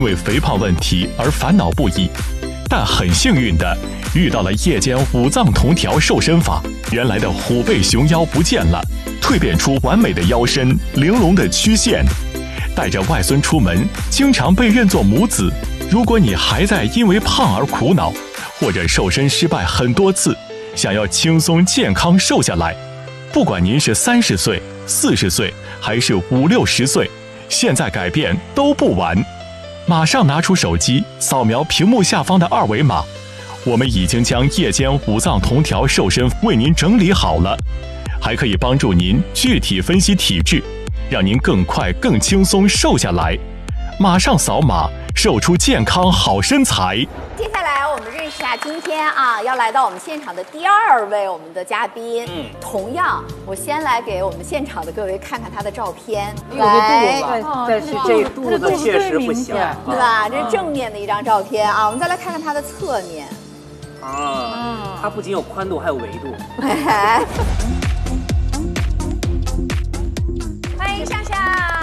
为肥胖问题而烦恼不已，但很幸运的遇到了夜间五脏同调瘦身法，原来的虎背熊腰不见了，蜕变出完美的腰身、玲珑的曲线。带着外孙出门，经常被认作母子。如果你还在因为胖而苦恼，或者瘦身失败很多次，想要轻松健康瘦下来，不管您是30岁、40岁还是50、60岁，现在改变都不晚。马上拿出手机，扫描屏幕下方的2维码，我们已经将夜间五脏同调瘦身为您整理好了，还可以帮助您具体分析体质，让您更快更轻松瘦下来。马上扫码，瘦出健康好身材。 接下来我们认识一下今天要来到我们现场的第2位我们的嘉宾。同样，我先来给我们现场的各位看看他的照片。 来，但是这肚子确实不行， 对吧？这是正面的一张照片啊。我们再来看看他的侧面。 它不仅有宽度，还有维度。 欢迎上上。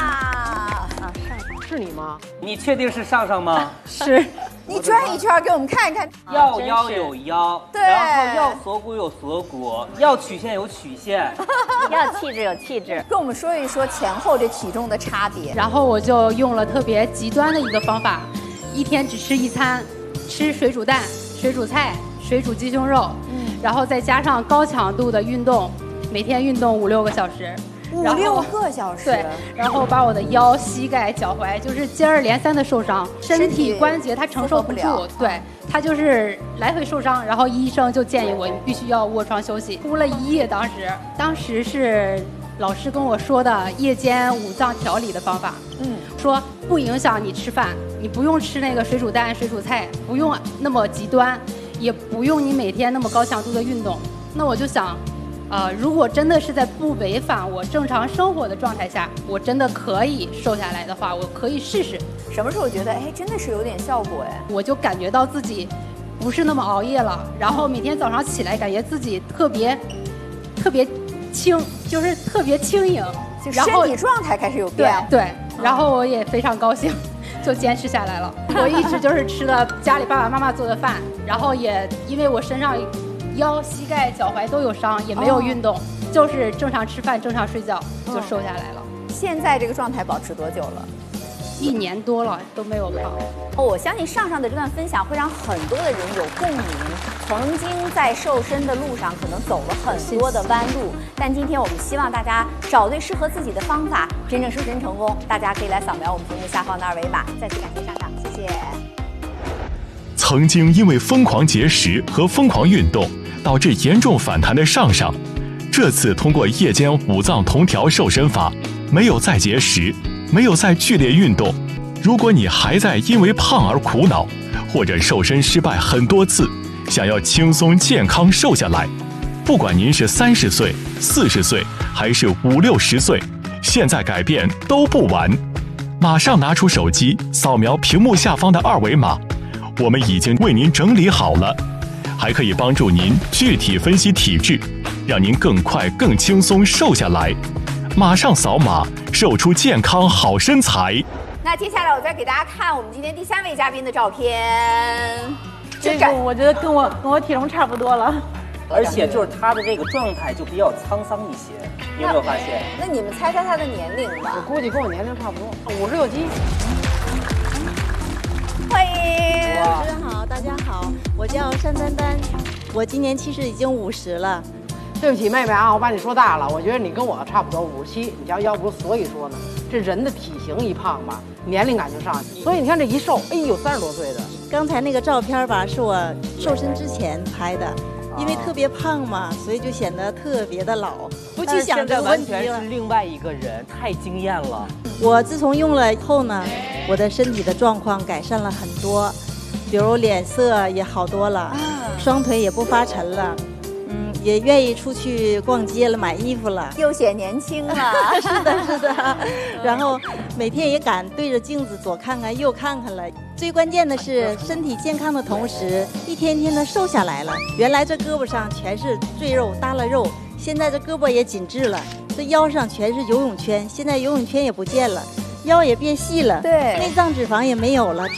是你吗？ 你确定是上上吗？ 是。 你转一圈给我们看一看。 要腰有腰， 对， 然后要锁骨有锁骨，要曲线有曲线， 要气质有气质。 跟我们说一说前后这体重的差别。 然后我就用了特别极端的一个方法，一天只吃1餐，吃水煮蛋、水煮菜、水煮鸡胸肉，然后再加上高强度的运动，每天运动5、6个小时。 5、6个小时， 对，然后把我的腰、膝盖、脚踝就是接二连三的受伤，身体关节它承受不住，对，它就是来回受伤，然后医生就建议我你必须要卧床休息，哭了1夜。当时是老师跟我说的夜间五脏调理的方法，说不影响你吃饭，你不用吃那个水煮蛋、水煮菜，不用那么极端，也不用你每天那么高强度的运动。那我就想。如果真的是在不违反我正常生活的状态下，我真的可以瘦下来的话，我可以试试。 什么时候觉得真的是有点效果我就感觉到自己不是那么熬夜了，然后每天早上起来感觉自己特别轻，就是特别轻盈， 就身体状态开始有变化。 对，然后我也非常高兴。就坚持下来了。我一直就是吃了家里爸爸妈妈做的饭，然后也因为我身上腰、膝盖、脚踝都有伤，也没有运动，就是正常吃饭、正常睡觉，就瘦下来了。 现在这个状态保持多久了 ？1年多了都没有胖。 我相信上上的这段分享会让很多的人有共鸣。曾经在瘦身的路上可能走了很多的弯路，但今天我们希望大家找对适合自己的方法，真正瘦身成功。大家可以来扫描我们屏幕下方的2维码。再次感谢上上，谢谢。 曾经因为疯狂节食和疯狂运动导致严重反弹的上上，这次通过夜间五脏同调瘦身法，没有再节食，没有再剧烈运动。如果你还在因为胖而苦恼，或者瘦身失败很多次，想要轻松健康瘦下来，不管您是30岁、40岁还是50、60岁，现在改变都不晚。马上拿出手机，扫描屏幕下方的2维码，我们已经为您整理好了，还可以帮助您具体分析体质，让您更快更轻松瘦下来。马上扫码，瘦出健康好身材。 那接下来我再给大家看我们今天第3位嘉宾的照片。 这个我觉得跟我体重差不多了， 而且就是他的这个状态就比较沧桑一些，你有没有发现？ 那你们猜猜他的年龄吧？ 我估计跟我年龄差不多，56、7。 欢迎， 主持人好，大家好，我叫单丹丹，我今年其实已经50了。 对不起，妹妹啊，我把你说大了。我觉得你跟我差不多57，你瞧，要不所以说呢，这人的体型一胖吧，年龄感就上去。所以你看这一瘦，哎呦，30多岁的。 刚才那个照片吧，是我瘦身之前拍的，因为特别胖嘛，所以就显得特别的老，不去想这个问题了。 完全是另外一个人，太惊艳了。 我自从用了以后呢，我的身体的状况改善了很多，比如脸色也好多了，双腿也不发沉了。也愿意出去逛街了，买衣服了， 又显年轻了。 是的，是的。然后每天也敢对着镜子左看看右看看了。最关键的是身体健康的同时，一天天的瘦下来了。原来这胳膊上全是赘肉耷拉肉，现在这胳膊也紧致了。这腰上全是游泳圈，现在游泳圈也不见了。 腰也变细了， 对内脏脂肪也没有了。